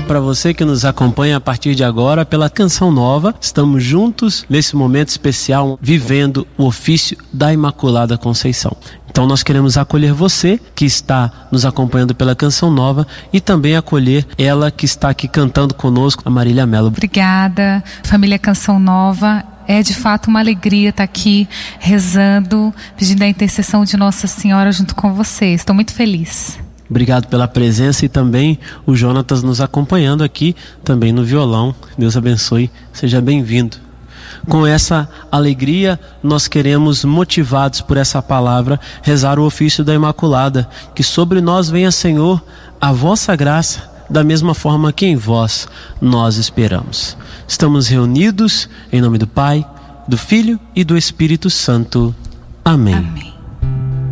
para você que nos acompanha a partir de agora pela Canção Nova. Estamos juntos nesse momento especial, vivendo o ofício da Imaculada Conceição. Então nós queremos acolher você que está nos acompanhando pela Canção Nova e também acolher ela que está aqui cantando conosco, a Marília Mello. Obrigada, família Canção Nova. É de fato uma alegria estar aqui rezando, pedindo a intercessão de Nossa Senhora junto com vocês. Estou muito feliz. Obrigado pela presença e também o Jonatas nos acompanhando aqui, também no violão. Deus abençoe, seja bem-vindo. Com essa alegria, nós queremos, motivados por essa palavra, rezar o ofício da Imaculada. Que sobre nós venha, Senhor, a vossa graça, da mesma forma que em vós nós esperamos. Estamos reunidos em nome do Pai, do Filho e do Espírito Santo. Amém. Amém.